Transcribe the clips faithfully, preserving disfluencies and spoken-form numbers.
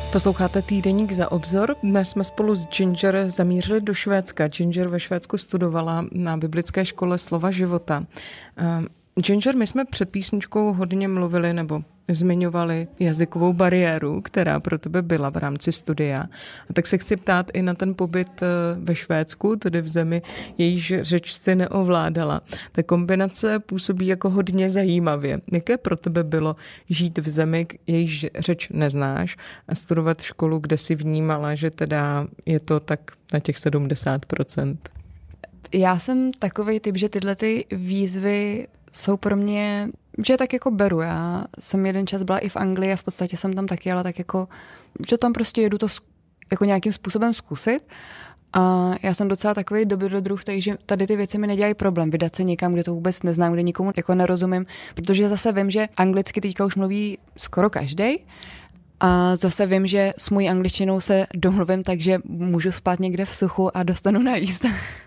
Posloucháte týdeník Za obzor. Dnes jsme spolu s Ginger zamířili do Švédska. Ginger ve Švédsku studovala na biblické škole Slova života. Ginger, my jsme před písničkou hodně mluvili nebo zmiňovali jazykovou bariéru, která pro tebe byla v rámci studia. A tak se chci ptát i na ten pobyt ve Švédsku, tedy v zemi, jejíž řeč si neovládala. Ta kombinace působí jako hodně zajímavě. Jaké pro tebe bylo žít v zemi, jejíž řeč neznáš a studovat školu, kde si vnímala, že teda je to tak na těch sedmdesát procent? Já jsem takovej typ, že tyhle ty výzvy jsou pro mě, že tak jako beru. Já jsem jeden čas byla i v Anglii a v podstatě jsem tam taky, ale tak jako, že tam prostě jedu to jako nějakým způsobem zkusit. A já jsem docela takový dobrodruh, takže tady ty věci mi nedělají problém. Vydat se někam, kde to vůbec neznám, kde nikomu jako nerozumím, protože zase vím, že anglicky teďka už mluví skoro každej. A zase vím, že s mojí angličtinou se domluvím, takže můžu spát někde v suchu a dostanu najíst.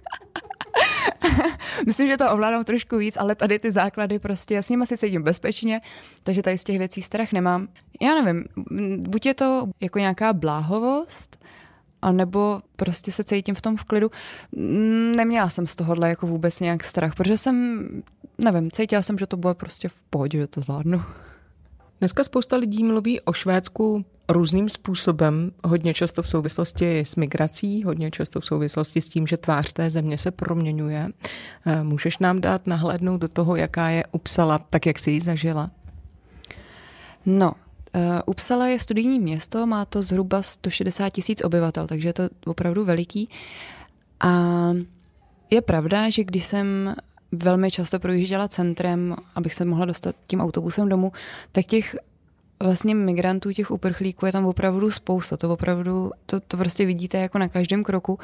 Myslím, že to ovládám trošku víc, ale tady ty základy prostě, já s nimi si cítím bezpečně, takže tady z těch věcí strach nemám. Já nevím, buď je to jako nějaká bláhovost, anebo prostě se cítím v tom v klidu. Neměla jsem z tohohle jako vůbec nějak strach, protože jsem, nevím, cítila jsem, že to bude prostě v pohodě, že to zvládnu. Dneska spousta lidí mluví o Švédsku různým způsobem, hodně často v souvislosti s migrací, hodně často v souvislosti s tím, že tvář té země se proměňuje. Můžeš nám dát nahlédnout do toho, jaká je Uppsala, tak jak jsi ji zažila? No, uh, Uppsala je studijní město, má to zhruba sto šedesát tisíc obyvatel, takže je to opravdu veliký. A je pravda, že když jsem velmi často projížděla centrem, abych se mohla dostat tím autobusem domů, tak těch vlastně migrantů, těch uprchlíků je tam opravdu spousta. To opravdu, to, to prostě vidíte jako na každém kroku.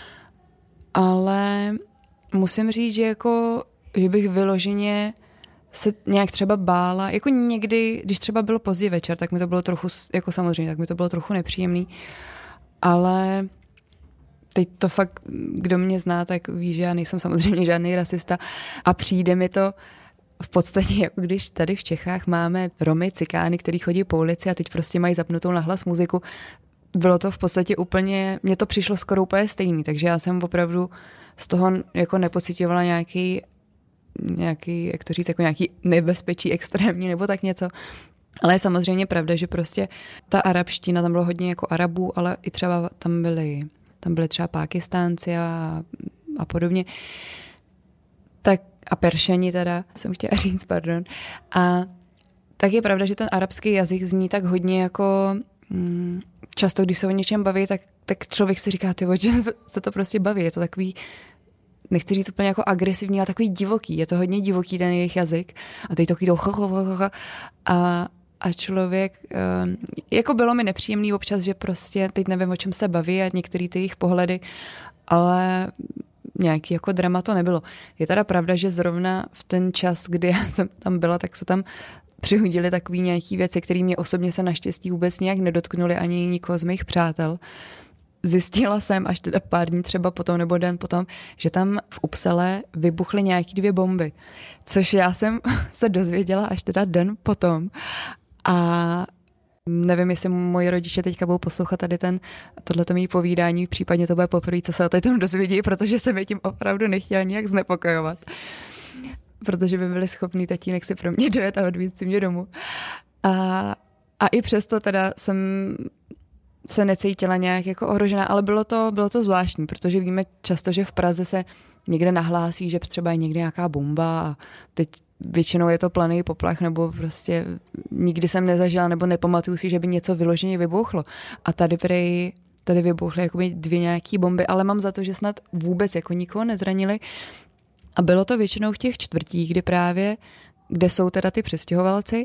Ale musím říct, že jako, že bych vyloženě se nějak třeba bála. Jako někdy, když třeba bylo pozdě večer, tak mi to bylo trochu, jako samozřejmě, tak mi to bylo trochu nepříjemný. Ale teď to fakt, kdo mě zná, tak ví, že já nejsem samozřejmě žádný rasista a přijde mi to v podstatě, jako když tady v Čechách máme Romy, cikány, který chodí po ulici a teď prostě mají zapnutou nahlas muziku. Bylo to v podstatě úplně, mně to přišlo skoro úplně stejný, takže já jsem opravdu z toho jako nepocitovala nějaký, nějaký, jak to říct, jako nějaký nebezpečí extrémní nebo tak něco. Ale je samozřejmě pravda, že prostě ta arabština, tam bylo hodně jako Arabů, ale i třeba tam byly tam byli třeba Pákistánci a, a podobně. Tak a Peršani teda, jsem chtěla říct, pardon. A tak je pravda, že ten arabský jazyk zní tak hodně jako mm, často, když se o něčem baví, tak, tak člověk si říká, ty o čem se to prostě baví. Je to takový, nechci říct úplně jako agresivní, ale takový divoký. Je to hodně divoký ten jejich jazyk. A teď takový to a A člověk, jako bylo mi nepříjemný občas, že prostě teď nevím, o čem se baví a některé ty jejich pohledy, ale nějaký jako drama to nebylo. Je teda pravda, že zrovna v ten čas, kdy já jsem tam byla, tak se tam přihodily takový nějaký věci, které mě osobně se naštěstí vůbec nějak nedotknuly ani nikoho z mých přátel. Zjistila jsem až teda pár dní třeba potom nebo den potom, že tam v Uppsale vybuchly nějaký dvě bomby, což já jsem se dozvěděla až teda den potom. A nevím, jestli moji rodiče teďka budou poslouchat tady ten, tohleto mý povídání, případně to bude poprvé, co se o tom dozvědí, protože jsem je tím opravdu nechtěla nijak znepokojovat. Protože by byli schopní tatínek si pro mě dojet a odvízt si mě domů. A, a i přesto teda jsem se necítila nějak jako ohrožená, ale bylo to, bylo to zvláštní, protože víme často, že v Praze se někde nahlásí, že třeba je někde nějaká bomba a teď většinou je to planý poplach, nebo prostě nikdy jsem nezažila, nebo nepamatuju si, že by něco vyloženě vybuchlo. A tady prej, tady vybuchly jakoby dvě nějaký bomby, ale mám za to, že snad vůbec jako nikoho nezranili. A bylo to většinou v těch čtvrtích, kdy právě, kde jsou teda ty přestěhovalci,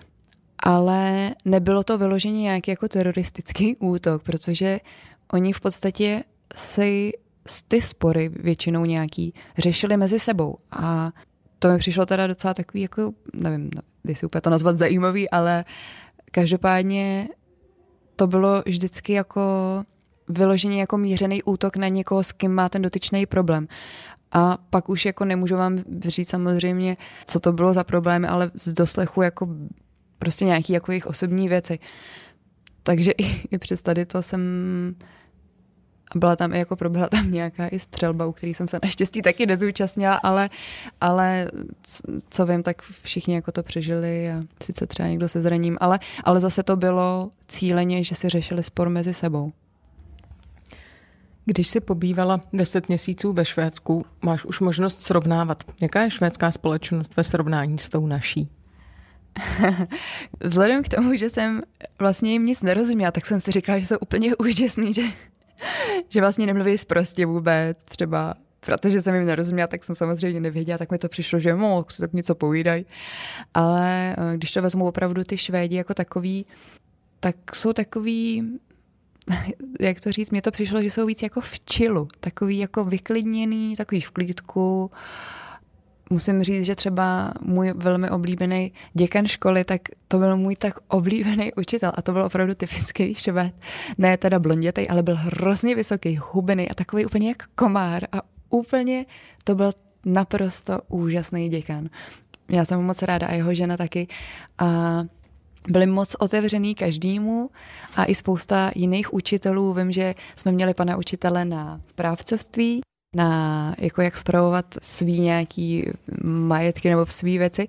ale nebylo to vyloženě nějaký jako teroristický útok, protože oni v podstatě si ty spory většinou nějaký řešili mezi sebou. A to mi přišlo teda docela takový, jako, nevím, jestli úplně to nazvat zajímavý, ale každopádně to bylo vždycky jako vyloženě jako mířený útok na někoho, s kým má ten dotyčný problém. A pak už jako nemůžu vám říct samozřejmě, co to bylo za problémy, ale z doslechu jako prostě nějaký jako jejich osobní věci. takže i, i přes tady to jsem, byla tam i jako proběhla tam nějaká i střelba, u který jsem se naštěstí taky nezúčastnila, ale, ale co vím, tak všichni jako to přežili a sice třeba někdo se zraním, ale, ale zase to bylo cíleně, že si řešili spor mezi sebou. Když jsi pobývala deset měsíců ve Švédsku, máš už možnost srovnávat. Jaká je švédská společnost ve srovnání s tou naší? Vzhledem k tomu, že jsem vlastně jim nic nerozuměla, tak jsem si říkala, že jsou úplně úžasný, že, že vlastně nemluví sprostě vůbec, třeba protože jsem jim nerozuměla, tak jsem samozřejmě nevěděla, tak mi to přišlo, že mo, tak něco povídají. Ale když to vezmu opravdu ty Švédi jako takový, tak jsou takový, jak to říct, mně to přišlo, že jsou víc jako v chillu, takový jako vyklidněný, takový v klídku. Musím říct, že třeba můj velmi oblíbený děkan školy, tak to byl můj tak oblíbený učitel a to byl opravdu typický Švéd. Ne teda blondětej, ale byl hrozně vysoký, hubený a takový úplně jak komár a úplně to byl naprosto úžasný děkan. Já jsem moc ráda a jeho žena taky a byli moc otevřený každému a i spousta jiných učitelů. Vím, že jsme měli pana učitele na správcovství, na jako jak spravovat svý nějaký majetky nebo svý věci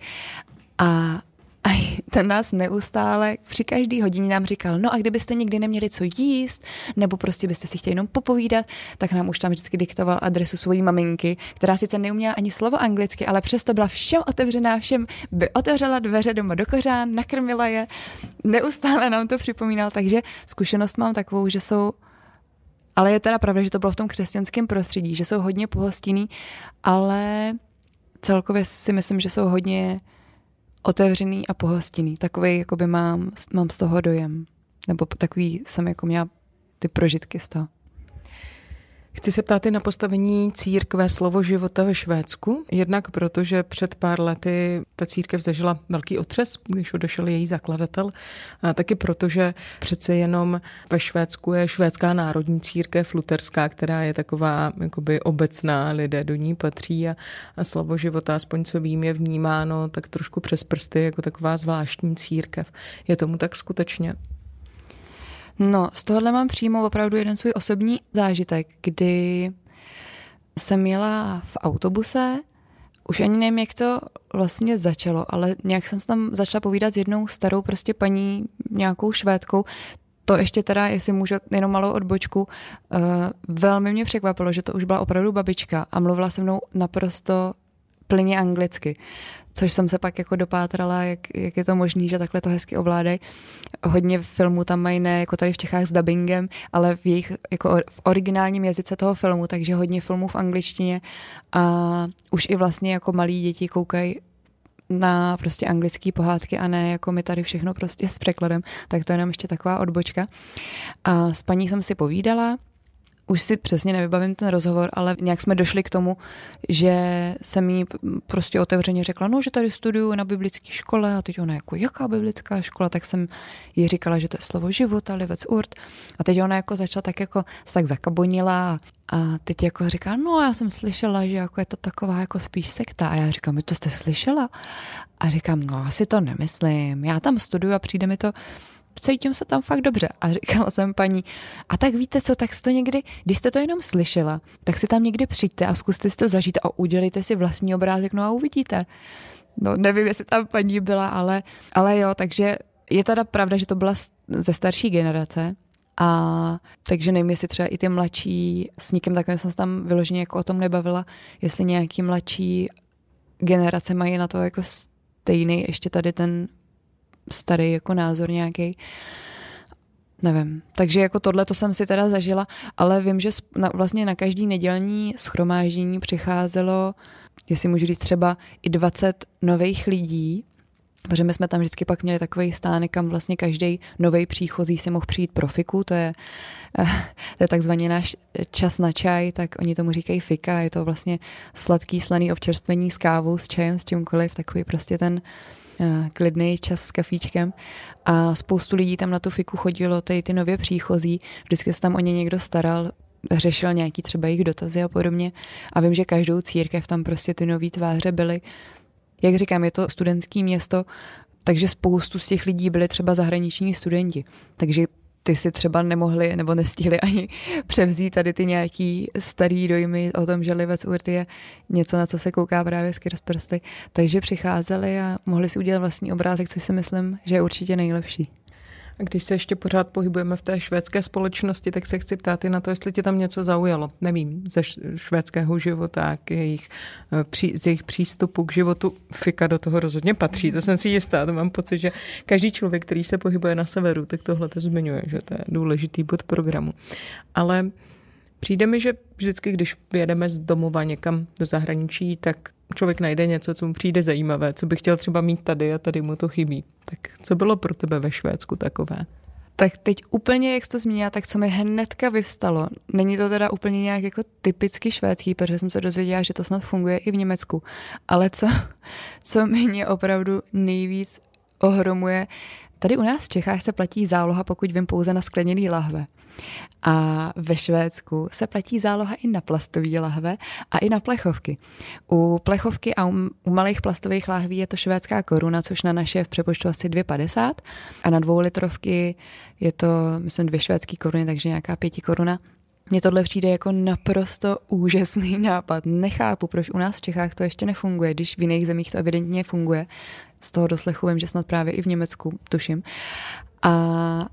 a, a ten nás neustále při každý hodině nám říkal, no a kdybyste nikdy neměli co jíst, nebo prostě byste si chtěli jenom popovídat, tak nám už tam vždycky diktoval adresu svojí maminky, která sice neuměla ani slovo anglicky, ale přesto byla všem otevřená, všem by otevřela dveře doma do kořán, nakrmila je, neustále nám to připomínal, takže zkušenost mám takovou, že jsou. Ale je teda pravda, že to bylo v tom křesťanském prostředí, že jsou hodně pohostinný, ale celkově si myslím, že jsou hodně otevřený a pohostinný. Takový jakoby mám, mám z toho dojem. Nebo takový jsem jako měla ty prožitky z toho. Chci se ptát i na postavení církve Slovo života ve Švédsku. Jednak proto, že před pár lety ta církev zažila velký otřes, když odešel její zakladatel. A taky proto, že přece jenom ve Švédsku je švédská národní církev luterská, která je taková jakoby obecná, lidé do ní patří a, a Slovo života, aspoň co vím, je vnímáno tak trošku přes prsty jako taková zvláštní církev. Je tomu tak skutečně? No, z tohohle mám přímo opravdu jeden svůj osobní zážitek, kdy jsem jela v autobuse, už ani nevím, jak to vlastně začalo, ale nějak jsem se tam začala povídat s jednou starou prostě paní, nějakou Švédkou. To ještě teda, jestli můžu jenom malou odbočku, uh, velmi mě překvapilo, že to už byla opravdu babička a mluvila se mnou naprosto plně anglicky. Což jsem se pak jako dopátrala, jak, jak je to možný, že takhle to hezky ovládají. Hodně filmů tam mají ne jako tady v Čechách s dubbingem, ale v jejich jako v originálním jazyce toho filmu, takže hodně filmů v angličtině a už i vlastně jako malí děti koukají na prostě anglické pohádky a ne jako my tady všechno prostě s překladem. Tak to je jenom ještě taková odbočka. A s paní jsem si povídala, už si přesně nevybavím ten rozhovor, ale nějak jsme došli k tomu, že jsem jí prostě otevřeně řekla, no, že tady studuju na biblické škole a teď ona jako, jaká biblická škola, tak jsem jí říkala, že to je Slovo života, Livec Urt a teď ona jako začala tak jako tak zakabonila a teď jako říká, no, já jsem slyšela, že jako je to taková jako spíš sekta a já říkám, to jste slyšela? A říkám, no, asi to nemyslím, já tam studuju a přijde mi to cítím se tam fakt dobře. A říkala jsem paní, a tak víte co, tak si to někdy, když jste to jenom slyšela, tak si tam někdy přijďte a zkuste si to zažít a udělejte si vlastní obrázek, no a uvidíte. No nevím, jestli tam paní byla, ale, ale jo, takže je teda pravda, že to byla ze starší generace a takže nevím, jestli třeba i ty mladší, s nikým takovým jsem se tam vyloženě jako o tom nebavila, jestli nějaký mladší generace mají na to jako stejný ještě tady ten starý jako názor nějaký. Nevím. Takže jako tohle to jsem si teda zažila, ale vím, že na, vlastně na každý nedělní shromáždění přicházelo, jestli můžu říct třeba i dvacet nových lidí, protože my jsme tam vždycky pak měli takový stánek, kam vlastně každý nový příchozí si mohl přijít pro fiku, to je, to je takzvaný náš čas na čaj, tak oni tomu říkají fika, je to vlastně sladký, slaný občerstvení s kávou, s čajem, s čímkoliv, takový prostě ten klidný čas s kafíčkem a spoustu lidí tam na tu fiku chodilo, tady ty nově příchozí, vždycky se tam o ně někdo staral, řešil nějaký třeba jejich dotazy a podobně a vím, že každou církev tam prostě ty nový tváře byly. Jak říkám, je to studentské město, takže spoustu z těch lidí byli třeba zahraniční studenti, takže ty si třeba nemohli nebo nestihli ani převzít tady ty nějaký starý dojmy o tom, že Livec Urt je něco, na co se kouká právě skrz prsty. Takže přicházeli a mohli si udělat vlastní obrázek, což si myslím, že je určitě nejlepší. A když se ještě pořád pohybujeme v té švédské společnosti, tak se chci ptát i na to, jestli tě tam něco zaujalo. Nevím, ze švédského života, k jejich, z jejich přístupu k životu. Fika do toho rozhodně patří, to jsem si jistá. To mám pocit, že každý člověk, který se pohybuje na severu, tak tohle to zmiňuje, že to je důležitý bod programu. Ale přijde mi, že vždycky, když vyjedeme z domova někam do zahraničí, tak člověk najde něco, co mu přijde zajímavé, co by chtěl třeba mít tady a tady mu to chybí. Tak co bylo pro tebe ve Švédsku takové? Tak teď úplně, jak jsi to zmínila, tak co mi hnedka vyvstalo. Není to teda úplně nějak jako typicky švédský, protože jsem se dozvěděla, že to snad funguje i v Německu. Ale co, co mě opravdu nejvíc ohromuje, tady u nás v Čechách se platí záloha, pokud vím, pouze na skleněný lahve. A ve Švédsku se platí záloha i na plastové lahve a i na plechovky. U plechovky a u, u malých plastových lahví je to švédská koruna, což na naše je v přepočtu asi dvě padesát. A na dvoulitrovky je to, myslím, dvě švédský koruny, takže nějaká pěti koruna. Mně tohle přijde jako naprosto úžasný nápad. Nechápu, proč u nás v Čechách to ještě nefunguje, když v jiných zemích to evidentně funguje. Z toho doslechu vím, že snad právě i v Německu, tuším. A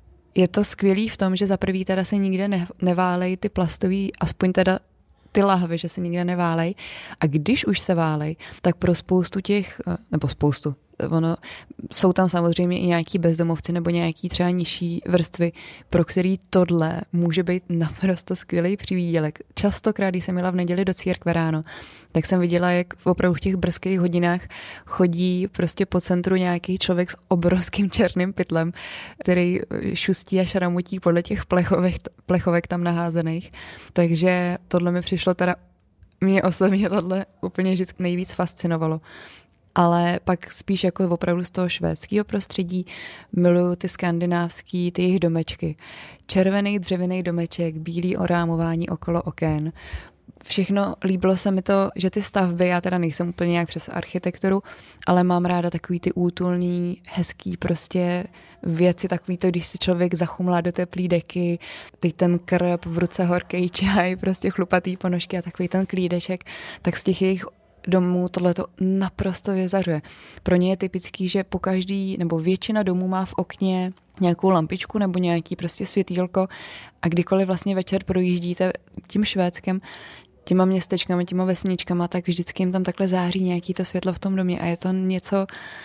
je to skvělý v tom, že za prvý teda se nikde ne, neválej ty plastový, aspoň teda ty lahve, že se nikde neválej. A když už se válej, tak pro spoustu těch, nebo spoustu, ono, jsou tam samozřejmě i nějaký bezdomovci nebo nějaký třeba nižší vrstvy, pro který tohle může být naprosto skvělý přivýdělek. Častokrát, když jsem jela v neděli do církve ráno, tak jsem viděla, jak v opravdu v těch brzkých hodinách chodí prostě po centru nějaký člověk s obrovským černým pytlem, který šustí a šramutí podle těch plechovek, plechovek tam naházených. Takže tohle mi přišlo teda, mě osobně tohle úplně vždycky nejvíc fascinovalo. Ale pak spíš jako opravdu z toho švédského prostředí miluju ty skandinávský, ty jejich domečky. Červený dřevěný domeček, bílý orámování okolo oken. Všechno líbilo se mi to, že ty stavby, já teda nejsem úplně nějak přes architekturu, ale mám ráda takový ty útulný, hezký prostě věci, takový to, když si člověk zachumlá do teplý deky, teď ten krb, v ruce horký čaj, prostě chlupatý ponožky a takový ten klídeček, tak z těch jejich domů tohle to naprosto vyzařuje. Pro ně je typický, že po každý, nebo většina domů má v okně nějakou lampičku nebo nějaký prostě světýlko a kdykoliv vlastně večer projíždíte tím Švédskem, těma městečkama, těma vesničkama, tak vždycky jim tam takhle září nějaký to světlo v tom domě a je to něco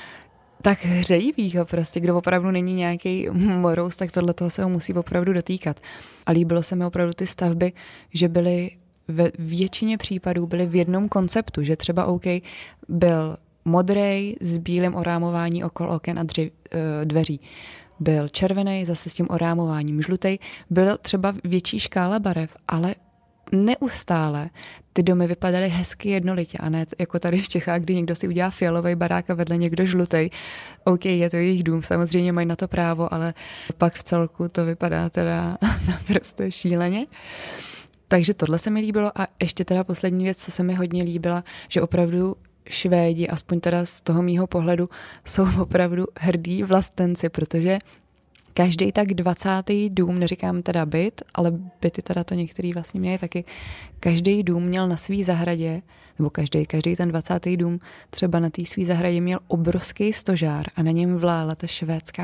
tak hřejivýho prostě, kdo opravdu není nějaký morous, tak tohle toho se ho musí opravdu dotýkat. A líbilo se mi opravdu ty stavby, že byly ve většině případů byly v jednom konceptu, že třeba OK byl modrej s bílým orámování okolo oken a dři, dveří. Byl červený zase s tím orámováním, žlutý. Byl třeba větší škála barev, ale neustále ty domy vypadaly hezky jednolitě a ne jako tady v Čechách, kdy někdo si udělá fialový barák a vedle někdo žlutej. OK, je to jejich dům, samozřejmě mají na to právo, ale pak v celku to vypadá teda naprosto šíleně. Takže tohle se mi líbilo a ještě teda poslední věc, co se mi hodně líbila, že opravdu Švédi, aspoň teda z toho mýho pohledu, jsou opravdu hrdí vlastenci, protože každý tak dvacátý dům, neříkám teda byt, ale byty teda to některý vlastně měli taky, každý dům měl na svý zahradě, nebo každý, každý ten dvacátý dům třeba na té svý zahradě měl obrovský stožár a na něm vlála ta švédská